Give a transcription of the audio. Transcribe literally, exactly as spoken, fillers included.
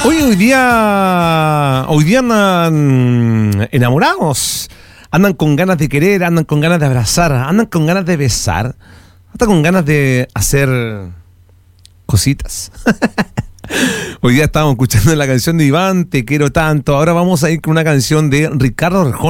Hoy, hoy día, hoy día andan enamorados, andan con ganas de querer, andan con ganas de abrazar, andan con ganas de besar, hasta con ganas de hacer cositas. Hoy día estábamos escuchando la canción de Iván, Te quiero tanto. Ahora vamos a ir con una canción de Ricardo Arjona.